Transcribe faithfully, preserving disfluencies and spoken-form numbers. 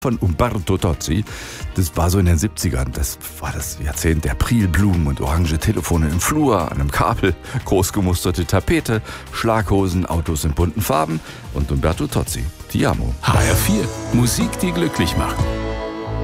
von Umberto Tozzi. Das war so in den siebzigern. Das war das Jahrzehnt der Prilblumen und orange Telefone im Flur, an einem Kabel, großgemusterte Tapete, Schlaghosen, Autos in bunten Farben und Umberto Tozzi. Ti amo. H R vier. Musik, die glücklich macht.